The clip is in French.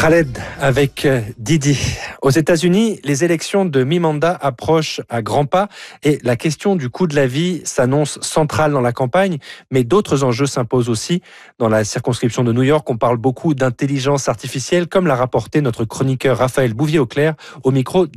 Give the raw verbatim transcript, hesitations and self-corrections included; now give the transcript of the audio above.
Khaled avec Didi. Aux États-Unis, les élections de mi-mandat approchent à grands pas et la question du coût de la vie s'annonce centrale dans la campagne, mais d'autres enjeux s'imposent aussi. Dans la circonscription de New York, on parle beaucoup d'intelligence artificielle, comme l'a rapporté notre chroniqueur Raphaël Bouvier-Auclair au micro